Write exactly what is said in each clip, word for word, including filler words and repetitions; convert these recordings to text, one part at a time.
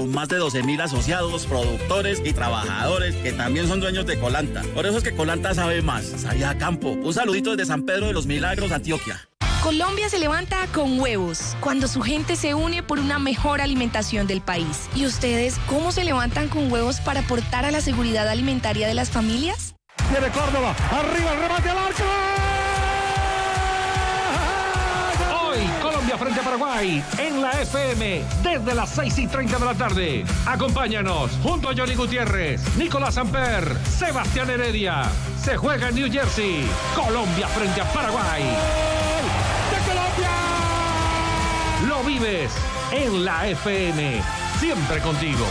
con más de doce mil asociados, productores y trabajadores que también son dueños de Colanta. Por eso es que Colanta sabe más, sabe a campo. Un saludito desde San Pedro de los Milagros, Antioquia. Colombia se levanta con huevos, cuando su gente se une por una mejor alimentación del país. ¿Y ustedes cómo se levantan con huevos para aportar a la seguridad alimentaria de las familias? Viene Córdoba, arriba el remate al arco. Hoy, Colombia frente a Paraguay, en la F M, desde las seis y treinta de la tarde. Acompáñanos, junto a Johnny Gutiérrez, Nicolás Samper, Sebastián Heredia. Se juega en New Jersey, Colombia frente a Paraguay. Lo vives en la F M, siempre contigo.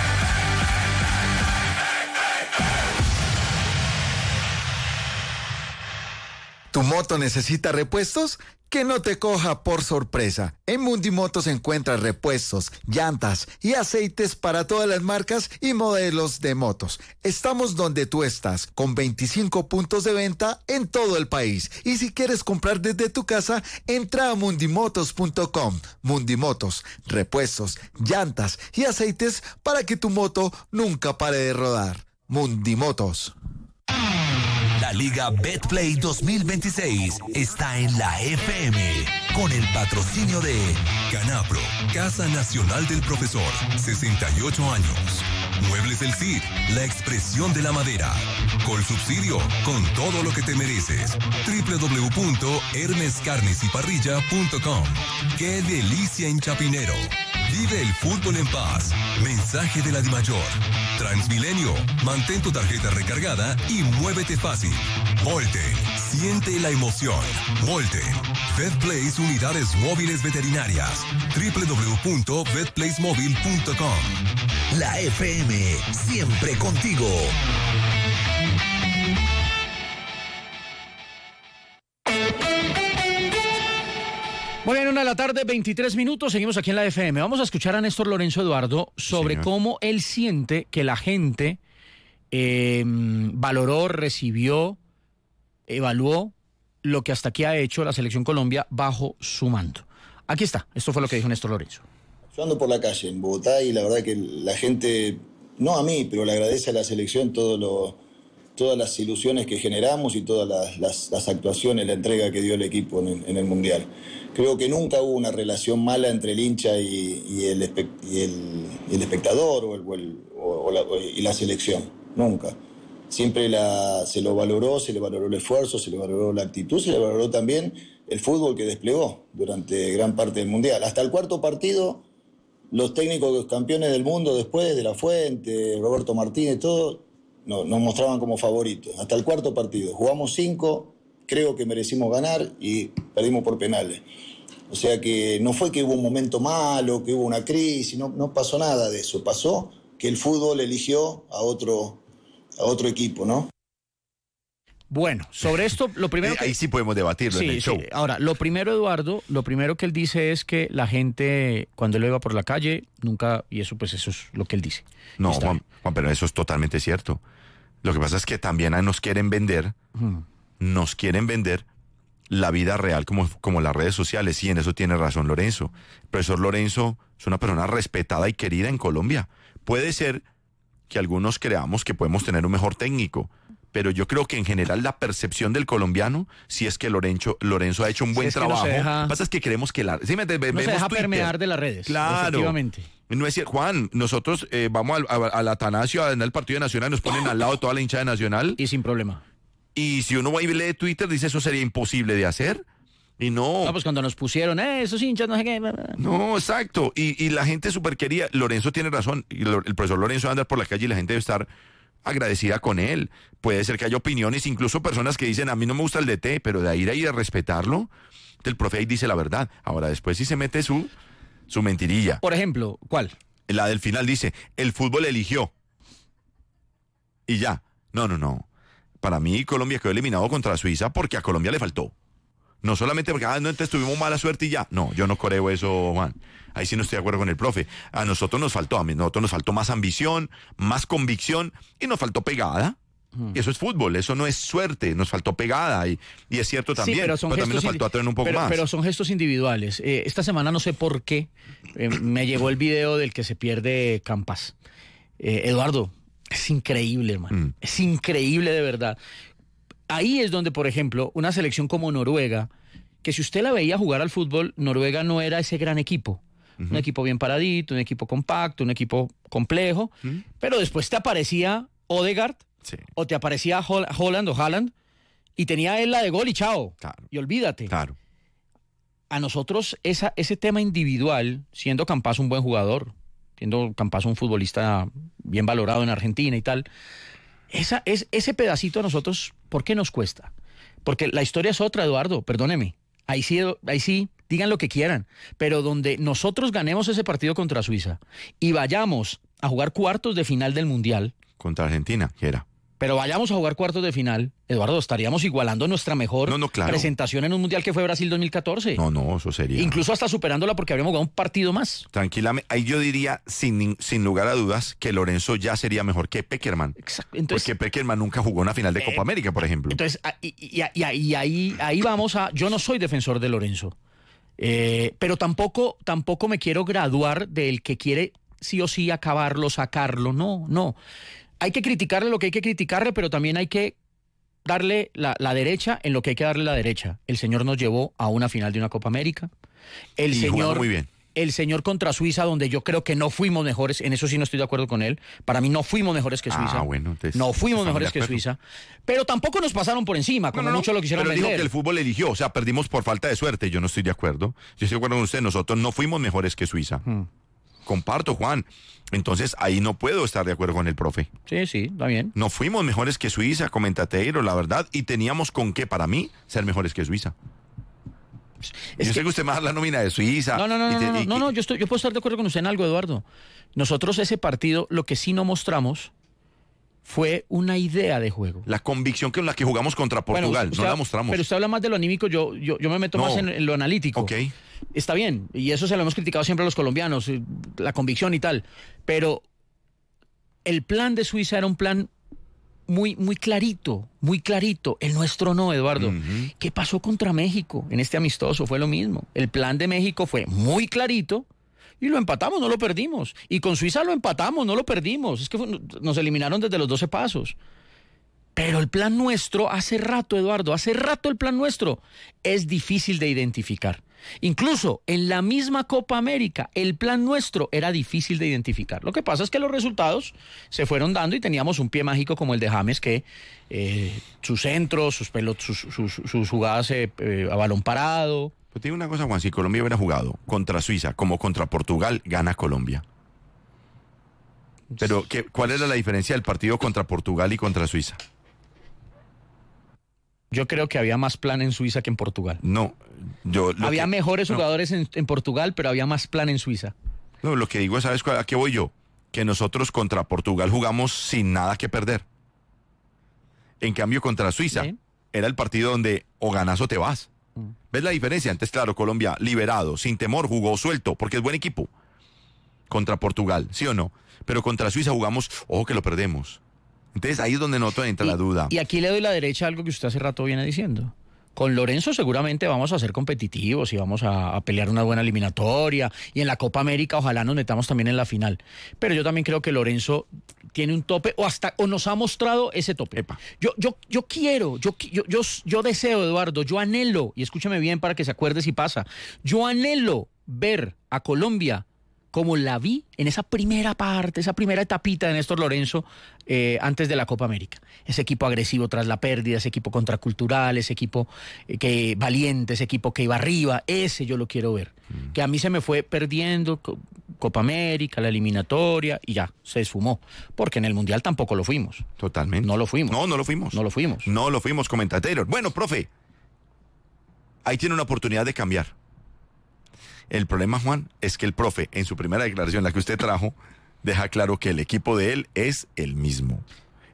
¿Tu moto necesita repuestos? Que no te coja por sorpresa. En Mundimotos encuentras repuestos, llantas y aceites para todas las marcas y modelos de motos. Estamos donde tú estás, con veinticinco puntos de venta en todo el país. Y si quieres comprar desde tu casa, entra a mundimotos punto com. Mundimotos, repuestos, llantas y aceites para que tu moto nunca pare de rodar. Mundimotos. La Liga Betplay dos mil veintiséis está en la F M con el patrocinio de Canapro, Casa Nacional del Profesor, sesenta y ocho años. Muebles del Cid, la expresión de la madera. Colsubsidio, con todo lo que te mereces. doble u doble u doble u punto hermes carnes y parrilla punto com. ¡Qué delicia en Chapinero! Vive el fútbol en paz. Mensaje de la Dimayor. Transmilenio, mantén tu tarjeta recargada y muévete fácil. Volten, siente la emoción. Volten. VetPlace Unidades Móviles Veterinarias. doble u doble u doble u punto vet place móvil punto com. La F M, siempre contigo. Muy bien, una de la tarde, veintitrés minutos, seguimos aquí en la F M. Vamos a escuchar a Néstor Lorenzo Eduardo sobre Señor. cómo él siente que la gente eh, valoró, recibió, evaluó lo que hasta aquí ha hecho la Selección Colombia bajo su mando. Aquí está, esto fue lo que dijo Néstor Lorenzo. Yo ando por la calle en Bogotá y la verdad que la gente, no a mí, pero le agradece a la selección todo lo, todas las ilusiones que generamos y todas las, las, las actuaciones, la entrega que dio el equipo en, en el Mundial. Creo que nunca hubo una relación mala entre el hincha y, y, el, y, el, y el espectador o, el, o, el, o, la, y la selección, nunca. Siempre la, se lo valoró, se le valoró el esfuerzo, se le valoró la actitud, se le valoró también el fútbol que desplegó durante gran parte del Mundial. Hasta el cuarto partido, los técnicos campeones del mundo después, de La Fuente, Roberto Martínez, todo, no, nos mostraban como favoritos. Hasta el cuarto partido. Jugamos cinco, creo que merecimos ganar y perdimos por penales. O sea que no fue que hubo un momento malo, que hubo una crisis, no, no pasó nada de eso. Pasó que el fútbol eligió a otro, a otro equipo, ¿no? Bueno, sobre esto, lo primero que... Ahí sí podemos debatirlo sí, en el sí. show. Ahora, lo primero, Eduardo, lo primero que él dice es que la gente, cuando él iba por la calle, nunca... Y eso, pues, eso es lo que él dice. No, Juan, Juan, pero eso es totalmente cierto. Lo que pasa es que también nos quieren vender, hmm. nos quieren vender la vida real como, como las redes sociales. Y en eso tiene razón Lorenzo. El profesor Lorenzo es una persona respetada y querida en Colombia. Puede ser que algunos creamos que podemos tener un mejor técnico, pero yo creo que en general la percepción del colombiano, si es que Lorenzo, Lorenzo ha hecho un buen sí, es trabajo. No deja, lo que pasa es que creemos que la... ¿sí me, ve, no se deja Twitter. permear de las redes. Claro. Efectivamente. No es cierto, Juan, nosotros eh, vamos al, al, al Atanasio, al Partido de Nacional, nos ponen al lado de toda la hinchada de Nacional. Y sin problema. Y si uno va y lee Twitter, dice eso sería imposible de hacer. Y no. No, pues cuando nos pusieron, eh, esos hinchas, no sé qué. No, exacto. Y, y la gente súper quería. Lorenzo tiene razón. Y lo, el profesor Lorenzo va a andar por la calle y la gente debe estar agradecida con él. Puede ser que haya opiniones, incluso personas que dicen, a mí no me gusta el D T, pero de ahí de ahí a respetarlo, el profe ahí dice la verdad. Ahora, después sí se mete su, su mentirilla. Por ejemplo, ¿cuál? La del final dice, el fútbol eligió. Y ya. No, no, no. Para mí, Colombia quedó eliminado contra Suiza porque a Colombia le faltó. No solamente porque, ah, no, entonces tuvimos mala suerte y ya. No, yo no creo eso, Juan. Ahí sí no estoy de acuerdo con el profe. A nosotros nos faltó, a nosotros nos faltó más ambición, más convicción y nos faltó pegada. Hmm. Y eso es fútbol, eso no es suerte, nos faltó pegada y, y es cierto también, sí, pero, son pero también nos gestos faltó atrever un poco pero, más. Pero son gestos individuales. Eh, esta semana no sé por qué eh, me llegó el video del que se pierde Campas. Eh, Eduardo, es increíble, hermano. Mm. Es increíble de verdad. Ahí es donde, por ejemplo, una selección como Noruega, que si usted la veía jugar al fútbol, Noruega no era ese gran equipo. Uh-huh. Un equipo bien paradito, un equipo compacto, un equipo complejo, uh-huh. pero después te aparecía Odegaard, sí. o te aparecía Hol- Holland o Haaland, y tenía él la de gol y chao. Claro. Y olvídate. Claro. A nosotros esa, ese tema individual, siendo Campas un buen jugador, siendo Campas un futbolista bien valorado en Argentina y tal, esa, es, ese pedacito a nosotros, ¿por qué nos cuesta? Porque la historia es otra, Eduardo, perdóneme. Ahí sí, ahí sí, digan lo que quieran, pero donde nosotros ganemos ese partido contra Suiza y vayamos a jugar cuartos de final del Mundial. Contra Argentina, que era. Pero vayamos a jugar cuartos de final, Eduardo, estaríamos igualando nuestra mejor no, no, claro. presentación en un Mundial que fue Brasil dos mil catorce. No, no, eso sería. Incluso hasta superándola porque habríamos jugado un partido más. Tranquilamente, ahí yo diría, sin, sin lugar a dudas, que Lorenzo ya sería mejor que Pekerman. Exacto. Entonces, porque Pekerman nunca jugó una final de Copa eh, América, por ejemplo. Entonces, y, y, y, y ahí, ahí vamos a... Yo no soy defensor de Lorenzo, eh, pero tampoco, tampoco me quiero graduar del que quiere sí o sí acabarlo, sacarlo. No, no. Hay que criticarle lo que hay que criticarle, pero también hay que darle la, la derecha en lo que hay que darle la derecha. El señor nos llevó a una final de una Copa América. El y señor, muy bien. El señor contra Suiza, donde yo creo que no fuimos mejores, en eso sí no estoy de acuerdo con él. Para mí no fuimos mejores que Suiza. Ah, bueno, entonces, no fuimos mejores que Suiza. Pero tampoco nos pasaron por encima, como no, no, mucho lo quisieron pero vender. Pero dijo que el fútbol eligió, o sea, perdimos por falta de suerte. Yo no estoy de acuerdo. Yo estoy de acuerdo con usted, nosotros no fuimos mejores que Suiza. Hmm. Comparto, Juan. Entonces, ahí no puedo estar de acuerdo con el profe. Sí, sí, está bien. No fuimos mejores que Suiza, comentateiro, la verdad, y teníamos con qué, para mí, ser mejores que Suiza. Es yo que... sé que usted más la nómina de Suiza. No, no, no, te, no, no, y, no, no, yo, estoy, yo puedo estar de acuerdo con usted en algo, Eduardo. Nosotros ese partido, lo que sí no mostramos fue una idea de juego. La convicción con la que jugamos contra Portugal, bueno, usted, no la mostramos. Pero usted habla más de lo anímico, yo, yo, yo me meto no. más en, en lo analítico. Ok. Está bien, y eso se lo hemos criticado siempre a los colombianos, la convicción y tal, pero el plan de Suiza era un plan muy, muy clarito, muy clarito. El nuestro no, Eduardo. Uh-huh. ¿Qué pasó contra México en este amistoso? Fue lo mismo. El plan de México fue muy clarito y lo empatamos, no lo perdimos. Y con Suiza lo empatamos, no lo perdimos. Es que fue, nos eliminaron desde los doce pasos. Pero el plan nuestro, hace rato, Eduardo, hace rato el plan nuestro es difícil de identificar. Incluso en la misma Copa América, el plan nuestro era difícil de identificar. Lo que pasa es que los resultados se fueron dando y teníamos un pie mágico como el de James que eh, sus centros, sus, pelot, sus, sus, sus jugadas eh, eh, a balón parado. Pues te digo una cosa, Juan, si Colombia hubiera jugado contra Suiza como contra Portugal, gana Colombia. Pero, ¿qué, ¿cuál era la diferencia del partido contra Portugal y contra Suiza? Yo creo que había más plan en Suiza que en Portugal. No, yo... Había que, mejores no. jugadores en, en Portugal, pero había más plan en Suiza. No, lo que digo es, ¿sabes a qué voy yo? Que nosotros contra Portugal jugamos sin nada que perder. En cambio, contra Suiza, ¿sí? Era el partido donde o ganas o te vas. Mm. ¿Ves la diferencia? Antes, claro, Colombia, liberado, sin temor, jugó suelto, porque es buen equipo. Contra Portugal, ¿sí o no? Pero contra Suiza jugamos, ojo que lo perdemos. Entonces ahí es donde noto entra y, la duda. Y aquí le doy la derecha a algo que usted hace rato viene diciendo. Con Lorenzo seguramente vamos a ser competitivos y vamos a, a pelear una buena eliminatoria. Y en la Copa América ojalá nos metamos también en la final. Pero yo también creo que Lorenzo tiene un tope o hasta o nos ha mostrado ese tope. Epa. Yo, yo, yo quiero, yo, yo, yo, yo deseo, Eduardo, yo anhelo, y escúcheme bien para que se acuerde si pasa, yo anhelo ver a Colombia como la vi en esa primera parte, esa primera etapita de Néstor Lorenzo eh, antes de la Copa América. Ese equipo agresivo tras la pérdida, ese equipo contracultural, ese equipo eh, que valiente, ese equipo que iba arriba, ese yo lo quiero ver. Mm. Que a mí se me fue perdiendo Copa América, la eliminatoria, y ya, se esfumó. Porque en el Mundial tampoco lo fuimos. Totalmente. No lo fuimos. No, no lo fuimos. No lo fuimos. No lo fuimos, comentatero. Bueno, profe, ahí tiene una oportunidad de cambiar. El problema, Juan, es que el profe, en su primera declaración, la que usted trajo, deja claro que el equipo de él es el mismo.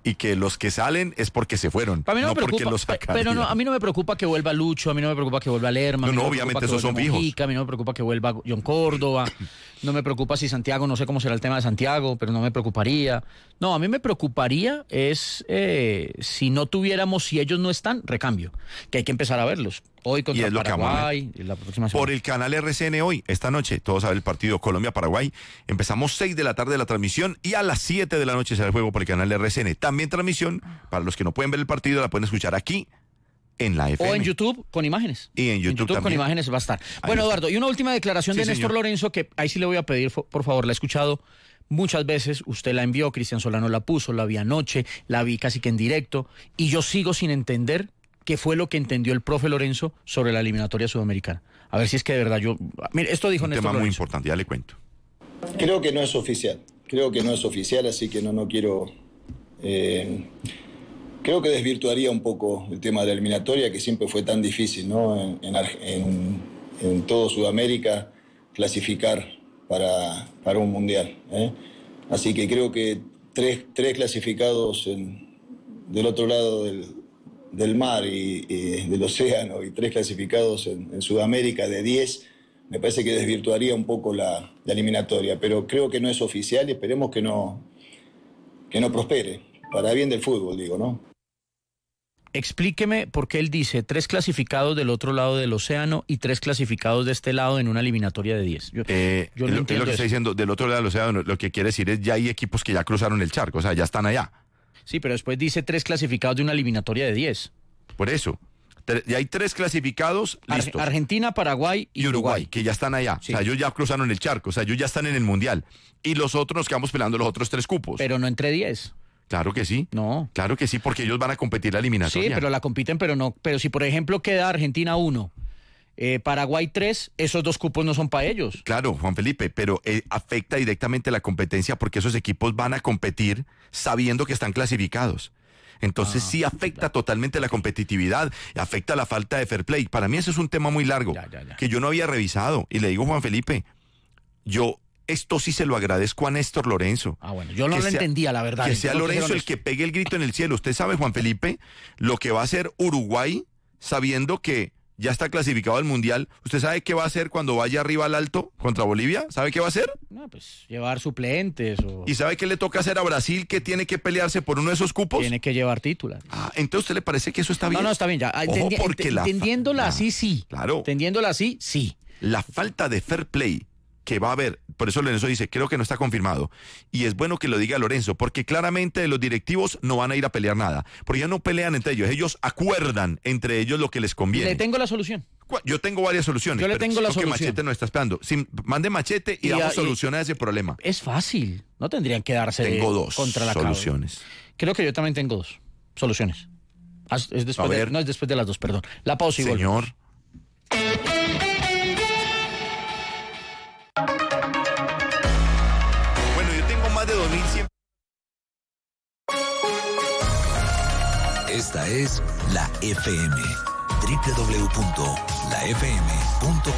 y que los que salen es porque se fueron, A mí no, no me preocupa, porque los sacaron. pero no, a mí no me preocupa que vuelva Lucho, a mí no me preocupa que vuelva Lerma. No, a mí no, me obviamente preocupa que esos son vuelva fijos. Mojica, a mí no me preocupa que vuelva John Córdoba, no me preocupa si Santiago, no sé cómo será el tema de Santiago, pero no me preocuparía. No, a mí me preocuparía es eh, si no tuviéramos, si ellos no están, recambio, que hay que empezar a verlos. Hoy contra Y es lo que vamos a ver. Paraguay, y la próxima semana. Por el canal R C N hoy, esta noche, todos a ver el partido Colombia-Paraguay. Empezamos seis de la tarde la transmisión y a las siete de la noche será el juego por el canal R C N. También transmisión, para los que no pueden ver el partido, la pueden escuchar aquí en la F M. O en YouTube con imágenes. Y en YouTube, con también. imágenes va a estar. Ahí Bueno, está. Eduardo, y una última declaración Sí, de Néstor señor. Lorenzo, que ahí sí le voy a pedir, fo- por favor, la he escuchado muchas veces, usted la envió, Cristian Solano la puso, la vi anoche, la vi casi que en directo, y yo sigo sin entender qué fue lo que entendió el profe Lorenzo sobre la eliminatoria sudamericana. A ver si es que de verdad yo... Mire, esto dijo Un Néstor tema muy Lorenzo. importante, ya le cuento. Creo que no es oficial, creo que no es oficial, así que no, no quiero... eh, creo que desvirtuaría un poco el tema de la eliminatoria, que siempre fue tan difícil, ¿no? En, en, Arge- en, en todo Sudamérica clasificar para, para un mundial, ¿eh? Así que creo que tres, tres clasificados en- del otro lado del, del mar y, y del océano y tres clasificados en, en Sudamérica de diez, me parece que desvirtuaría un poco la, la eliminatoria, pero creo que no es oficial y esperemos que no, que no prospere, para bien del fútbol, digo, ¿no? Explíqueme por qué él dice tres clasificados del otro lado del océano y tres clasificados de este lado en una eliminatoria de diez. Yo, Eh, yo no lo, es lo entiendo que está eso. diciendo del otro lado del océano, lo que quiere decir es ya hay equipos que ya cruzaron el charco, o sea, ya están allá. Sí, pero después dice tres clasificados de una eliminatoria de diez. Por eso, tre- ya hay tres clasificados Ar- listos. Argentina, Paraguay y, y Uruguay, Uruguay. que ya están allá. Sí. O sea, ellos ya cruzaron el charco, o sea, ellos ya están en el Mundial. Y los otros nos quedamos peleando los otros tres cupos. Pero no entre diez. Claro que sí. No. Claro que sí, porque ellos van a competir la Sí, eliminatoria. pero la compiten, pero no. Pero si, por ejemplo, queda Argentina uno, eh, Paraguay tres, esos dos cupos no son para ellos. Claro, Juan Felipe, pero eh, afecta directamente la competencia porque esos equipos van a competir sabiendo que están clasificados. Entonces Ah, sí afecta totalmente la competitividad, afecta la falta de fair play. Para mí ese es un tema muy largo Ya, ya, ya. que yo no había revisado. Y le digo, Juan Felipe, yo esto sí se lo agradezco a Néstor Lorenzo. Ah, bueno, yo no Que lo sea- entendía, la verdad. Que sea Tengo ser Lorenzo el honesto. que pegue el grito en el cielo. Usted sabe, Juan Felipe, lo que va a hacer Uruguay sabiendo que ya está clasificado al Mundial. ¿Usted sabe qué va a hacer cuando vaya arriba al alto contra Bolivia? ¿Sabe qué va a hacer? No, pues llevar suplentes o... ¿Y sabe qué le toca hacer a Brasil, que tiene que pelearse por uno de esos cupos? Tiene que llevar títulas. Ah, entonces, ¿usted le parece que eso está bien? No, no, está bien, ya. Ah, Ojo, entendi- porque ent- la fa- entendiéndola la- así, sí. Claro. Entendiéndola así, sí. La falta de fair play que va a haber, por eso Lorenzo dice, creo que no está confirmado. Y es bueno que lo diga Lorenzo, porque claramente los directivos no van a ir a pelear nada. Porque ellos no pelean entre ellos, ellos acuerdan entre ellos lo que les conviene. Le tengo la solución. Cu- Yo tengo varias soluciones. Yo le pero tengo la creo que solución. Machete no está esperando. Si, mande Machete y, Y damos a- y- solución a ese problema. Es fácil. No tendrían que darse Tengo dos contra la cabra. soluciones. Creo que yo también tengo dos soluciones. Ah, Es después A de- ver. no es después de las dos, perdón. La pausa y volvemos. Señor. Bueno, yo tengo más de dos mil cien. Esta es la F M. doble u doble u doble u punto la f m punto com